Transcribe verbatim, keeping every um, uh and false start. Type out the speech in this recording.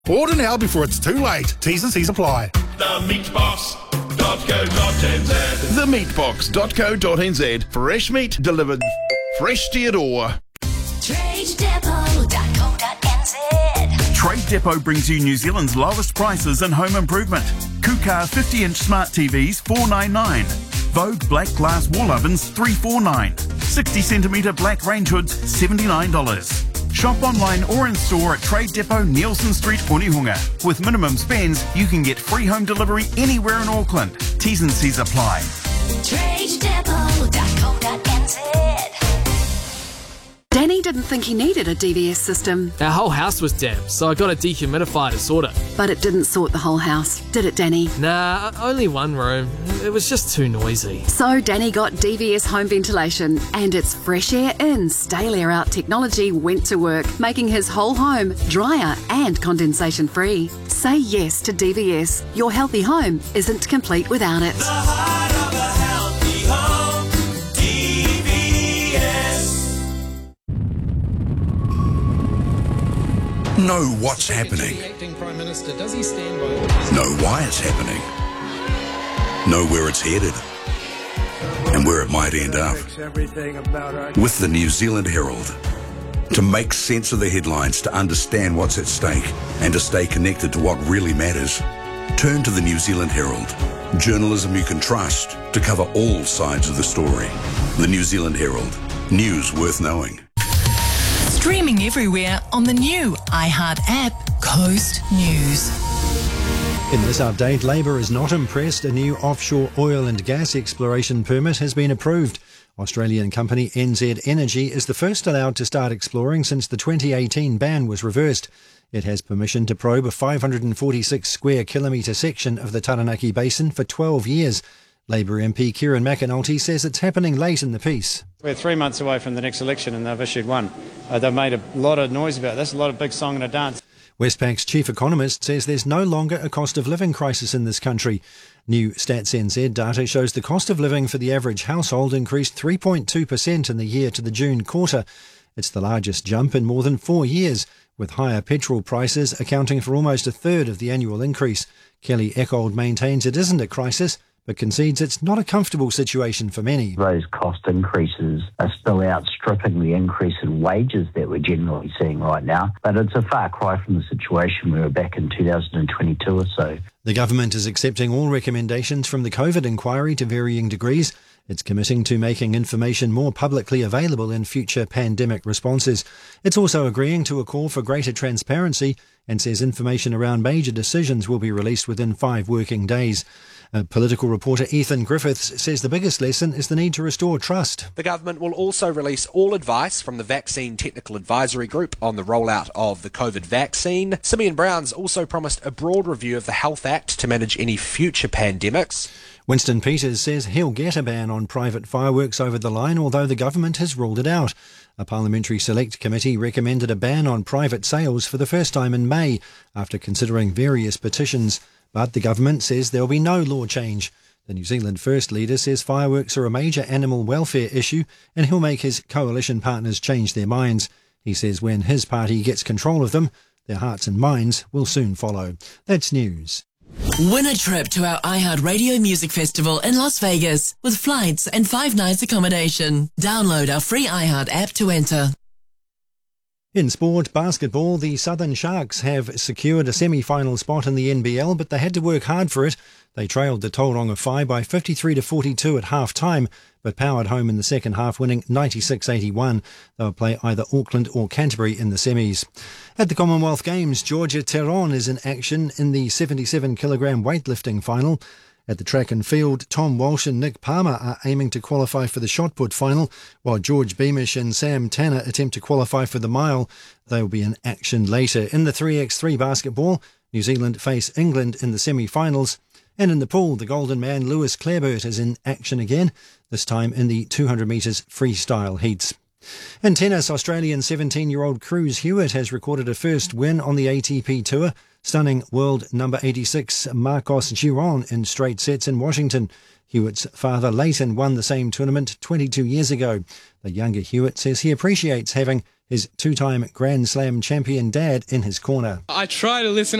Order now before it's too late. T's and C's apply. the meat box dot co dot n z the meat box dot co dot n z. Fresh meat delivered fresh to your door. trade depot dot co dot n z. Trade Depot brings you New Zealand's lowest prices in home improvement. Kukar fifty inch smart T Vs four ninety-nine. Vogue black glass wall ovens three forty-nine. sixty centimetre black range hoods seventy-nine dollars. Shop online or in store at Trade Depot, Nielsen Street, Onehunga. With minimum spends, you can get free home delivery anywhere in Auckland. T's and C's apply. trade depot dot co dot n z. Danny didn't think he needed a D V S system, Our whole house was damp, so I got a dehumidifier to sort it. but it didn't sort the whole house, did it, Danny? Nah, only one room. It was just too noisy. So Danny got D V S home ventilation, and its fresh air in, stale air out technology went to work, making his whole home drier and condensation free. Say yes to D V S. Your healthy home isn't complete without it. Know what's happening. Know why it's happening. Know where it's headed. And where it might end up. With the New Zealand Herald. To make sense of the headlines, to understand what's at stake, and to stay connected to what really matters, turn to the New Zealand Herald. Journalism you can trust to cover all sides of the story. The New Zealand Herald. News worth knowing. Streaming everywhere on the new iHeart app, Coast News. In this update, Labour is not impressed. A new offshore oil and gas exploration permit has been approved. Australian company N Z Energy is the first allowed to start exploring since the twenty eighteen ban was reversed. It has permission to probe a five hundred forty-six square kilometre section of the Taranaki Basin for twelve years. Labour M P Kieran McAnulty says it's happening late in the piece. We're three months away from the next election and they've issued one. Uh, they've made a lot of noise about this, a lot of big song and a dance. Westpac's chief economist says there's no longer a cost of living crisis in this country. New Stats N Z data shows the cost of living for the average household increased three point two percent in the year to the June quarter. It's the largest jump in more than four years, with higher petrol prices accounting for almost a third of the annual increase. Kelly Eckold maintains it isn't a crisis, but concedes it's not a comfortable situation for many. Those cost increases are still outstripping the increase in wages that we're generally seeing right now, but it's a far cry from the situation we were back in two thousand twenty-two or so. The government is accepting all recommendations from the COVID inquiry to varying degrees. It's committing to making information more publicly available in future pandemic responses. It's also agreeing to a call for greater transparency and says information around major decisions will be released within five working days. Uh, political reporter Ethan Griffiths says the biggest lesson is the need to restore trust. The government will also release all advice from the Vaccine Technical Advisory Group on the rollout of the COVID vaccine. Simeon Brown's also promised a broad review of the Health Act to manage any future pandemics. Winston Peters says he'll get a ban on private fireworks over the line, although the government has ruled it out. A parliamentary select committee recommended a ban on private sales for the first time in May after considering various petitions. But the government says there will be no law change. The New Zealand First leader says fireworks are a major animal welfare issue and he'll make his coalition partners change their minds. He says when his party gets control of them, their hearts and minds will soon follow. That's news. Win a trip to our iHeart Radio Music Festival in Las Vegas with flights and five nights accommodation. Download our free iHeart app to enter. In sport, basketball, the Southern Sharks have secured a semi-final spot in the N B L, but they had to work hard for it. They trailed the Tauranga Whai by fifty-three to forty-two at half-time, but powered home in the second half, winning ninety-six eighty-one. They'll play either Auckland or Canterbury in the semis. At the Commonwealth Games, Georgia Teron is in action in the seventy-seven kilogram weightlifting final. At the track and field, Tom Walsh and Nick Palmer are aiming to qualify for the shot put final, while George Beamish and Sam Tanner attempt to qualify for the mile. They will be in action later. In the three by three basketball, New Zealand face England in the semi-finals. And in the pool, the Golden Man Lewis Clareburt is in action again, this time in the two hundred metres freestyle heats. In tennis, Australian seventeen-year-old Cruz Hewitt has recorded a first win on the A T P Tour, stunning world number eighty-six Marcos Giron in straight sets in Washington. Hewitt's father Leighton won the same tournament twenty-two years ago. The younger Hewitt says he appreciates having his two-time Grand Slam champion dad in his corner. I try to listen